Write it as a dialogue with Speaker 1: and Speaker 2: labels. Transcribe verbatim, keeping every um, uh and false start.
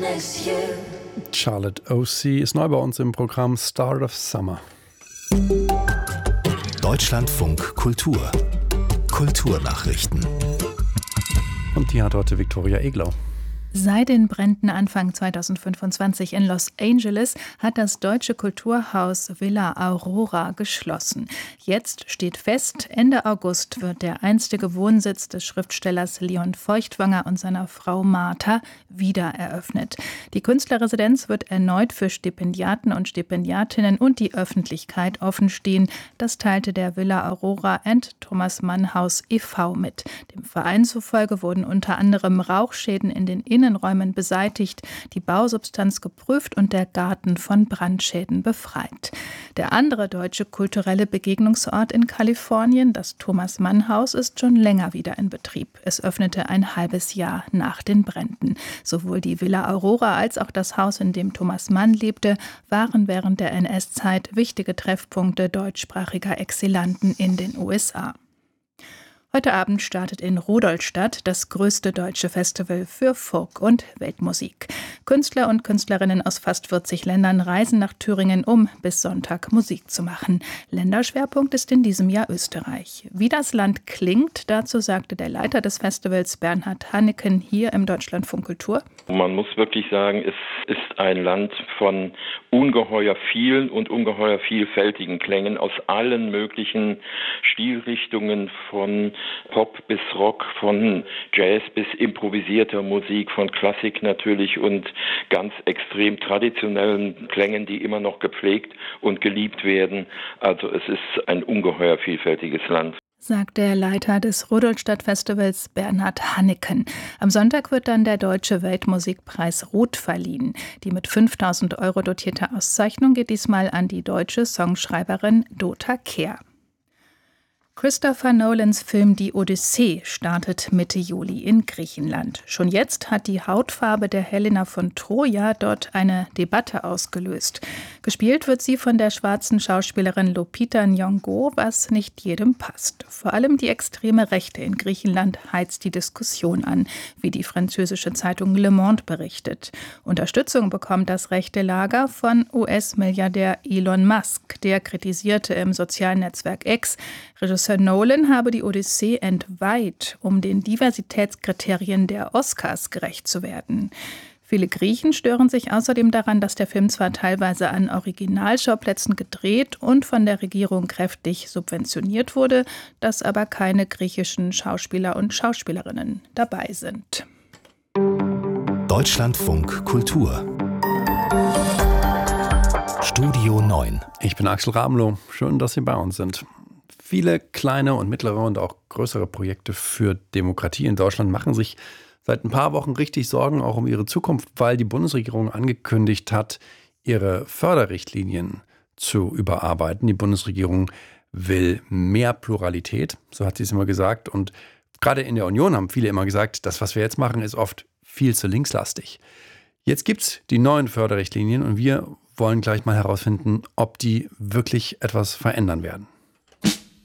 Speaker 1: Charlotte O C ist neu bei uns im Programm Start of Summer.
Speaker 2: Deutschlandfunk Kultur. Kulturnachrichten.
Speaker 1: Und die hat heute Viktoria Eglau.
Speaker 3: Seit den Bränden Anfang zweitausendfünfundzwanzig in Los Angeles hat das deutsche Kulturhaus Villa Aurora geschlossen. Jetzt steht fest, Ende August wird der einstige Wohnsitz des Schriftstellers Leon Feuchtwanger und seiner Frau Martha wieder eröffnet. Die Künstlerresidenz wird erneut für Stipendiaten und Stipendiatinnen und die Öffentlichkeit offenstehen. Das teilte der Villa Aurora and Thomas Mann Haus e V mit. Dem Verein zufolge wurden unter anderem Rauchschäden in den Innenräumen beseitigt, die Bausubstanz geprüft und der Garten von Brandschäden befreit. Der andere deutsche kulturelle Begegnungsort in Kalifornien, das Thomas Mann Haus, ist schon länger wieder in Betrieb. Es öffnete ein halbes Jahr nach den Bränden. Sowohl die Villa Aurora als auch das Haus, in dem Thomas Mann lebte, waren während der N S-Zeit wichtige Treffpunkte deutschsprachiger Exilanten in den U S A. Heute Abend startet in Rudolstadt das größte deutsche Festival für Folk- und Weltmusik. Künstler und Künstlerinnen aus fast vierzig Ländern reisen nach Thüringen, um bis Sonntag Musik zu machen. Länderschwerpunkt ist in diesem Jahr Österreich. Wie das Land klingt, dazu sagte der Leiter des Festivals Bernhard Hanneken hier im Deutschlandfunk Kultur.
Speaker 4: Man muss wirklich sagen, es ist ein Land von ungeheuer vielen und ungeheuer vielfältigen Klängen aus allen möglichen Stilrichtungen, von Pop bis Rock, von Jazz bis improvisierter Musik, von Klassik natürlich und ganz extrem traditionellen Klängen, die immer noch gepflegt und geliebt werden. Also es ist ein ungeheuer vielfältiges Land,
Speaker 3: sagt der Leiter des Rudolstadt-Festivals Bernhard Hanneken. Am Sonntag wird dann der Deutsche Weltmusikpreis Rot verliehen. Die mit fünftausend Euro dotierte Auszeichnung geht diesmal an die deutsche Songschreiberin Dota Kehr. Christopher Nolans Film Die Odyssee startet Mitte Juli in Griechenland. Schon jetzt hat die Hautfarbe der Helena von Troja dort eine Debatte ausgelöst. Gespielt wird sie von der schwarzen Schauspielerin Lupita Nyong'o, was nicht jedem passt. Vor allem die extreme Rechte in Griechenland heizt die Diskussion an, wie die französische Zeitung Le Monde berichtet. Unterstützung bekommt das rechte Lager von U S-Milliardär Elon Musk. Der kritisierte im sozialen Netzwerk X, Regisseur Nolan habe die Odyssee entweiht, um den Diversitätskriterien der Oscars gerecht zu werden. Viele Griechen stören sich außerdem daran, dass der Film zwar teilweise an Originalschauplätzen gedreht und von der Regierung kräftig subventioniert wurde, dass aber keine griechischen Schauspieler und Schauspielerinnen dabei sind.
Speaker 2: Deutschlandfunk Kultur. Studio neun.
Speaker 1: Ich bin Axel Rabenloh. Schön, dass Sie bei uns sind. Viele kleine und mittlere und auch größere Projekte für Demokratie in Deutschland machen sich seit ein paar Wochen richtig Sorgen auch um ihre Zukunft, weil die Bundesregierung angekündigt hat, ihre Förderrichtlinien zu überarbeiten. Die Bundesregierung will mehr Pluralität, so hat sie es immer gesagt. Und gerade in der Union haben viele immer gesagt, das, was wir jetzt machen, ist oft viel zu linkslastig. Jetzt gibt es die neuen Förderrichtlinien und wir wollen gleich mal herausfinden, ob die wirklich etwas verändern werden.